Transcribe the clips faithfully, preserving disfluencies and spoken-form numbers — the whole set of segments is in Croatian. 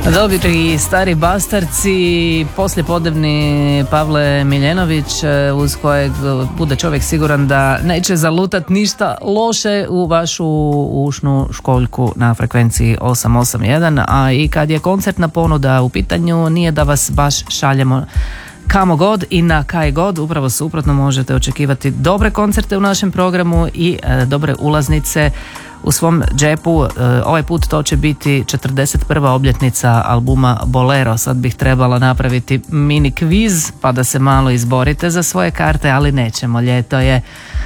Dobri stari bastarci, poslijepodnevni Pavle Miljenović, uz kojeg bude čovjek siguran da neće zalutat ništa loše u vašu ušnu školjku na frekvenciji osam osam jedan, a i kad je koncertna ponuda u pitanju, nije da vas baš šaljemo kamo god i na kaj god, upravo suprotno, možete očekivati dobre koncerte u našem programu i e, dobre ulaznice u svom džepu. E, ovaj put to će biti četrdeset prva obljetnica albuma Bolero. Sad bih trebala napraviti mini kviz pa da se malo izborite za svoje karte, ali nećemo, ljeto je,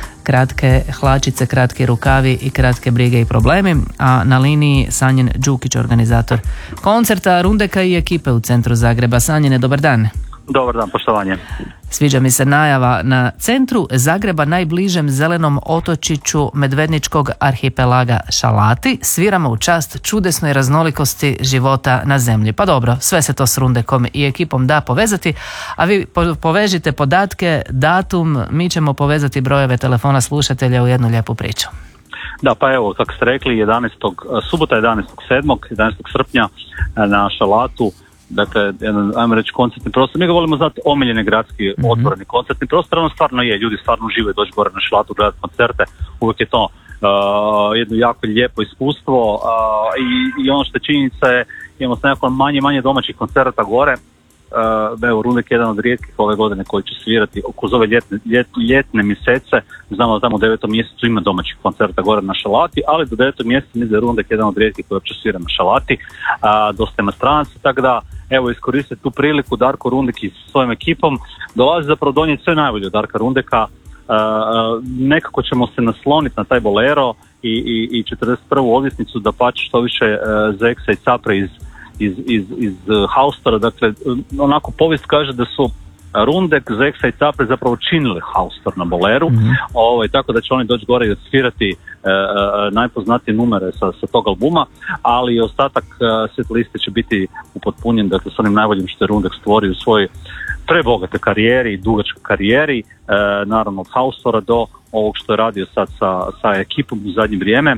kratke hlačice, kratki rukavi i kratke brige i problemi. A na liniji Sanjin Đukić, organizator koncerta Rundeka i ekipe u centru Zagreba. Sanjine, dobar dan. Dobar dan, poštovanje. Sviđa mi se najava na centru Zagreba, najbližem zelenom otočiću medvedničkog arhipelaga Šalati. Sviramo u čast čudesnoj raznolikosti života na zemlji. Pa dobro, sve se to s Rundekom i ekipom da povezati, a vi po- povežite podatke, datum, mi ćemo povezati brojeve telefona slušatelja u jednu lijepu priču. Da, pa evo, kako ste rekli, jedanaestog subota jedanaestog sedmog jedanaestog srpnja na Šalatu, dakle, jedan, ajmo reći, koncertni prostor. Mi ga volimo znati omiljeni gradski mm-hmm. otvoreni koncertni prostor, ono stvarno je, ljudi stvarno uživaju doći gore na Šalatu, gledati koncerte, uvijek je to uh, jedno jako lijepo iskustvo uh, i, i ono što je činjenica je, imamo nekako manje manje domaćih koncerta gore. Uh, evo, Rundek je jedan od rijetkih ove godine koji će svirati kroz ove ljetne, ljet, ljetne mjesece. Znamo da tamo u devetom mjesecu ima domaćih koncerta gore na Šalati, ali do devetog mjeseca mislim da je Rundek jedan od rijetkih koji uopće svira na Šalati. Uh, dosta ima stranaca, tako da evo, iskoristite tu priliku. Darko Rundek i svojom ekipom dolazi zapravo donijeti sve najbolje od Darka Rundeka. Uh, nekako ćemo se nasloniti na taj Bolero i, i, i četrdeset prvu obljetnicu, da pače što više uh, Zeksa i Capre iz iz, iz, iz uh, Haustora. Dakle, onako povijest kaže da su Rundek, Zeksa i Capre zapravo činili Haustor na Boleru, mm-hmm. ovaj, tako da će oni doći gore i odsvirati uh, uh, najpoznatije numere sa, sa tog albuma, ali ostatak uh, set liste će biti upotpunjen, dakle, s onim najboljim što je Rundek stvorio u svojoj prebogate karijeri i dugačkoj karijeri, uh, naravno od Haustora do ovog što je radio sad sa, sa ekipom u zadnje vrijeme.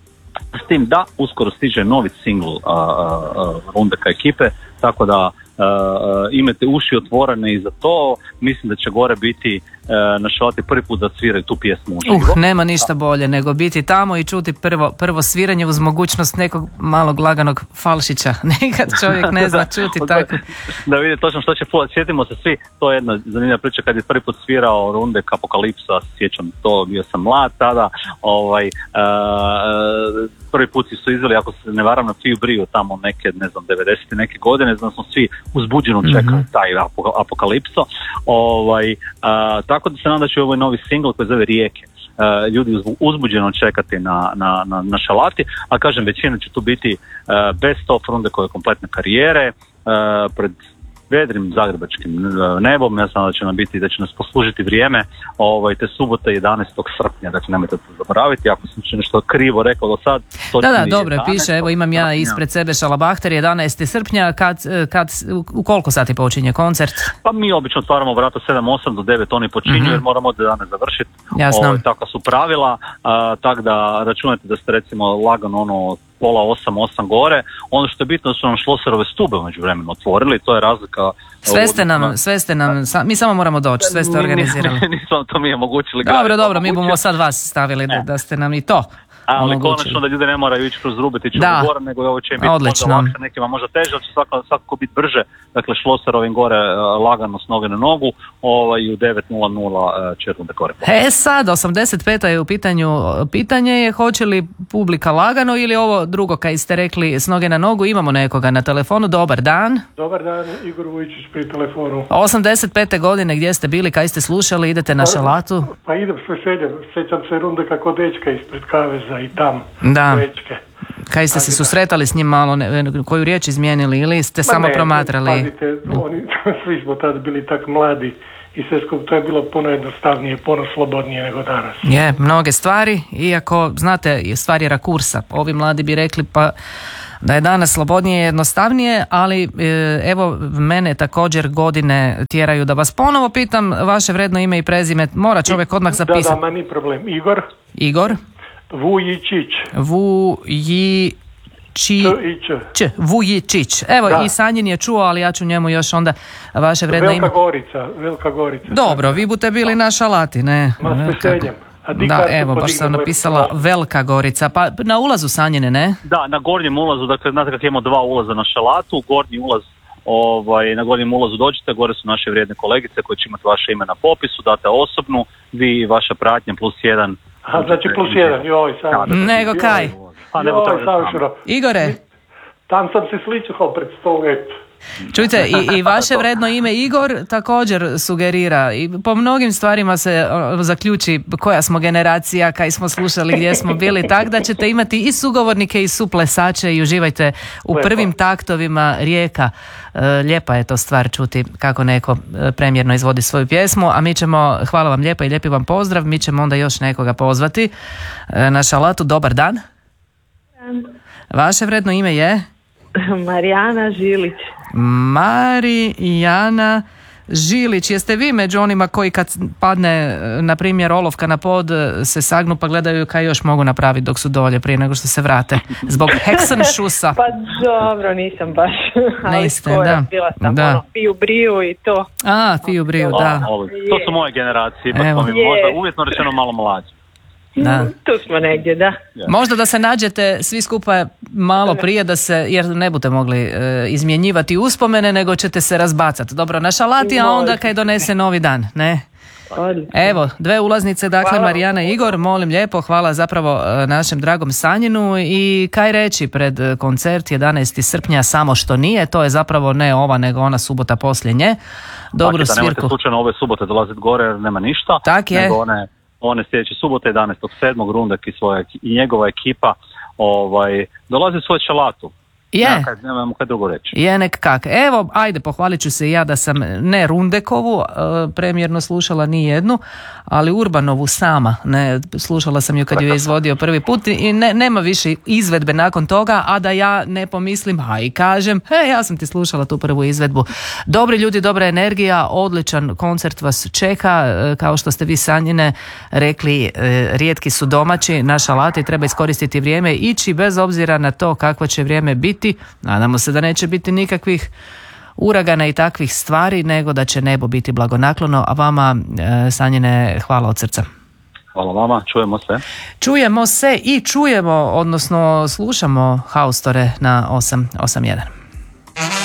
S tim da uskoro stiže novi singl uh, uh, Rundeka ekipe, tako da Uh, imate uši otvorene i za to. Mislim da će gore biti uh, na Šalati prvi put da sviraju tu pjesmu uživo. Uh, nema ništa bolje nego biti tamo i čuti prvo, prvo sviranje uz mogućnost nekog malog laganog falšića. Nekad čovjek ne zna čuti da, tako. Da vidi točno što će fulat. Sjetimo se svi, to je jedna zanimljiva priča kad je prvi put svirao Rundek Apokalipsa, sjećam to, bio sam mlad tada, ovaj, uh, prvi put su izveli, ako se ne varam, na Fiju Briju tamo neke, ne znam, devedesete neke godine, znam, smo svi uzbuđeno čekali mm-hmm. taj Apokalipso. Ovaj, a, tako da se nadam da će ovaj novi singl koji zove Rijeke a, ljudi uz, uzbuđeno čekati na, na, na, na Šalati, a kažem, većina će tu biti a, best of Rundekove kompletne karijere, a, pred vedrim zagrebačkim nebom. Ja sam da će nam biti, da će nas poslužiti vrijeme, ovaj, te subote jedanaestog srpnja, dakle nemojte to zaboraviti, ako sam će nešto krivo rekao do sad. Da, da, dobro, piše, evo imam ja ispred sebe Šalabahter, jedanaestog srpnja, kad, kad, u koliko sati počinje koncert? Pa mi obično otvaramo vrata sedam osam do devet, oni počinju, mm-hmm. jer moramo od dana završiti. Jasno. Ovaj, tako su pravila, a, tako da računajte da ste recimo lagano ono pola osam, osam gore. Ono što je bitno da su nam Šloserove stube među vremenu otvorili, to je razlika. Sve ste nam, sve ste nam, mi samo moramo doći, sve ste organizirali. Nisam to mi omogućili. Dobro, dobro, mi bomo sad vas stavili da, da ste nam i to. Ali konačno da ljudi ne moraju ići kroz Rubetić u gore, nego ovo će im biti možda lakše, nekima možda teže, ali će svakako, svakako biti brže. Dakle, Šloserovim gore lagano s noge na nogu, ovaj, u devet nula nula će Rundek gore. E sad, osamdeset peta je u pitanju, pitanje je hoće li publika lagano ili ovo drugo kaj ste rekli s noge na nogu. Imamo nekoga na telefonu, dobar dan. Dobar dan, Igor Vujčić pri telefonu. osamdeset pete godine, gdje ste bili, kaj ste slušali, idete na Šalatu? Pa idem s veseljem, sjećam se Rundeka kod dečka ispred kaveza i tam, da. Dečke. Kaj ste se susretali s njim malo, ne, koju riječ izmijenili ili ste Ma samo ne, promatrali? Pazite, oni, svi smo tada bili tak mladi i sve skup, to je bilo puno jednostavnije, puno slobodnije nego danas. Je, mnoge stvari, iako, znate, stvar je rakursa. Ovi mladi bi rekli pa da je danas slobodnije i jednostavnije, ali evo mene također godine tjeraju da vas ponovo pitam vaše vredno ime i prezime. Mora čovjek odmah zapisati. Da, da, ma ni problem. Igor. Igor. Vujičić. Vuji... Či, i Č. Č, Vujičić. Evo, Da. i Sanjin je čuo, ali ja ću njemu još onda vaše vredno Velika ime. Gorica, Velika Gorica. Dobro, vi bute bili na šalati, ne? Ma, s Velika- veseljem. A di Da, kartu evo, baš sam podignemo, napisala jer- Velika Gorica. Pa na ulazu Sanjine, ne? Da, na gornjem ulazu, dakle, znate kako imamo dva ulaza na šalatu, gornji ulaz, ovaj, na gornjem ulazu dođete, gore su naše vrijedne kolegice koje će imati vaše ime na popisu, date osobnu, vi i vaša pratnja plus jedan. Aha, znači plus jedan, joj, sam. Nego kaj? Pa ne, Joj, to je Savšuro. Igore, Tam sam se sličao pred sto let. čujte, i, i vaše vredno ime Igor također sugerira i po mnogim stvarima se o, zaključi koja smo generacija, kaj smo slušali, gdje smo bili, tak da ćete imati i sugovornike i suplesače i uživajte u Lepo. prvim taktovima Rijeka. E, lijepa je to stvar čuti kako neko e, premjerno izvodi svoju pjesmu, a mi ćemo, hvala vam lijepa i lijepi vam pozdrav, mi ćemo onda još nekoga pozvati e, na šalatu. Dobar dan. Vaše vredno ime je? Marijana Žilić. Marijana Žilić. Jeste vi među onima koji kad padne, na primjer, olovka na pod, se sagnu pa gledaju kaj još mogu napraviti dok su dolje prije nego što se vrate? Zbog Hexenšusa. Pa dobro, nisam baš. Ali Niste, skoro da. bila sam Da. ono, piju briju i to. A, Fiju Briju, da. Ovo, to su moje generacije, ipak Evo. smo mi Je. možda uvjetno rečeno malo mlađi. Da. Tu smo negdje, da. Možda da se nađete svi skupa malo prije da se, jer ne budete mogli e, izmjenjivati uspomene, nego ćete se razbacati. Dobro, na šalati, a onda kaj donese novi dan, ne? Odlično. Evo, dve ulaznice, dakle, Hvala. Marijana i Igor, molim lijepo, hvala zapravo e, našem dragom Sanjinu i kaj reći pred e, koncert jedanaestog srpnja, samo što nije, to je zapravo ne ova, nego ona subota poslije nje. Dobru Dakle, da nemojte svirku. slučajno ove subote dolaziti gore jer nema ništa. Tak je. Nego one, one sljedeće subote, jedanaestog sedmog Rundek i, svoja, i njegova ekipa ovaj, dolazi u svoju šalatu. Je. Nema kaj, nemamo kaj drugo reći. Je nek kak. Evo, ajde, pohvalit ću se i ja da sam ne Rundekovu e, premjerno slušala ni jednu, ali Urbanovu sama. Ne, slušala sam ju kad ju je izvodio prvi put i ne, nema više izvedbe nakon toga, a da ja ne pomislim, a i kažem, he, ja sam ti slušala tu prvu izvedbu. Dobri ljudi, dobra energija, odličan koncert vas čeka, e, kao što ste vi Sanjine rekli, e, rijetki su domaći, na šalati treba iskoristiti vrijeme, ići bez obzira na to kakvo će vrijeme biti. Nadamo se da neće biti nikakvih uragana i takvih stvari, nego da će nebo biti blagonaklono, a vama, e, Sanjine, hvala od srca. Hvala vama, čujemo se. Čujemo se i čujemo, odnosno slušamo Haustore na osam osam jedan.